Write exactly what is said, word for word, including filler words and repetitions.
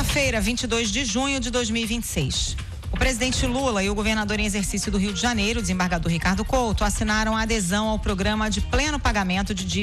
Quinta-feira, vinte e dois de junho de dois mil e vinte e seis. O presidente Lula e o governador em exercício do Rio de Janeiro, desembargador Ricardo Couto, assinaram a adesão ao programa de pleno pagamento de dívidas